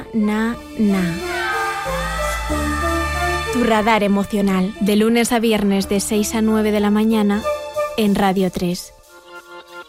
na. Tu radar emocional, de lunes a viernes de 6 a 9 de la mañana en Radio 3.